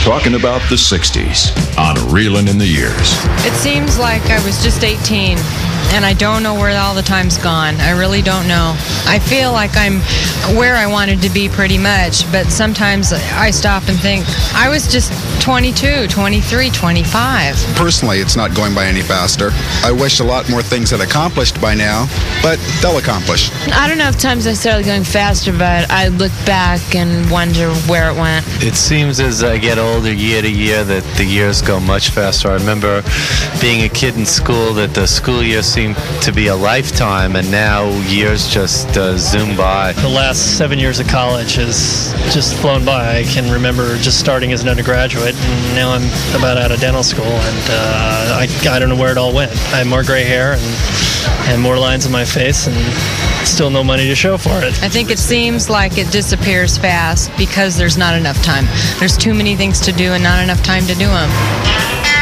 talking about the 60s on Reelin' in the Years. It seems like I was just 18, and I don't know where all the time's gone. I really don't know. I feel like I'm where I wanted to be pretty much, but sometimes I stop and think, I was just 22, 23, 25. Personally, it's not going by any faster. I wish a lot more things had accomplished by now, but they'll accomplish. I don't know if time's necessarily going faster, but I look back and wonder where it went. It seems as I get older year to year that the years go much faster. I remember being a kid in school that the school year seemed to be a lifetime, and now years just zoom by. The last 7 years of college has just flown by. I can remember just starting as an undergraduate, and now I'm about out of dental school, and I don't know where it all went. I have more gray hair and more lines on my face, and still no money to show for it. I think it seems like it disappears fast because there's not enough time. There's too many things to do and not enough time to do them.